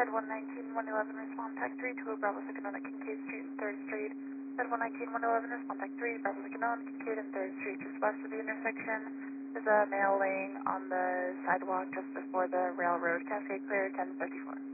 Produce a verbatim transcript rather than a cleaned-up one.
Med one nineteen one eleven, respond tech three to a Bravo Second on Kincaid Street and third Street. Med one nineteen one eleven, respond tech three, Bravo Second on Kincaid and third Street, just west of the intersection. There's a male laying on the sidewalk just before the railroad. Cascade clear ten fifty-four.